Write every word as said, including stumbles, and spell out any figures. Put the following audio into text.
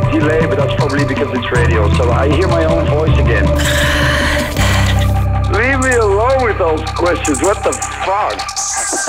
delay, but that's probably because it's radio. So I hear my own voice again. Leave me alone with those questions. What the fuck?